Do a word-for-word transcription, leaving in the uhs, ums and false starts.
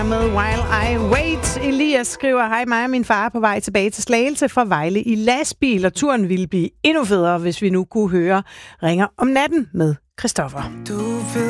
Med While I Wait. Elias skriver, hej mig og min far på vej tilbage til Slagelse fra Vejle i lastbil, og turen ville blive endnu federe, hvis vi nu kunne høre Ringer om natten med Christoffer.